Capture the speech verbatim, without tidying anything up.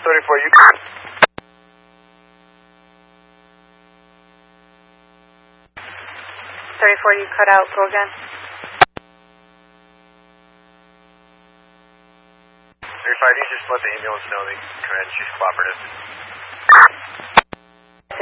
thirty-four, you... thirty-four, you cut out. Go again. thirty-five, you just let the ambulance know that she's cooperative.